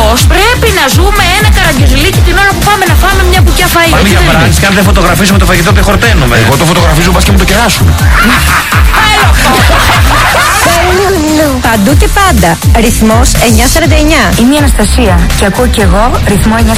Αλλιώς πρέπει να ζούμε ένα καραγκιουζιλίκι την ώρα που πάμε να φάμε μια μπουκιά φαΐ. Πάμε για μπράνς και αν δεν φωτογραφίσουμε το φαγητό και χορταίνουμε. Εγώ το φωτογραφίζω, πας και μου το κεράσουν. Παντού και πάντα. Ρυθμός 949. Είμαι η Αναστασία και ακούω κι εγώ ρυθμό 949.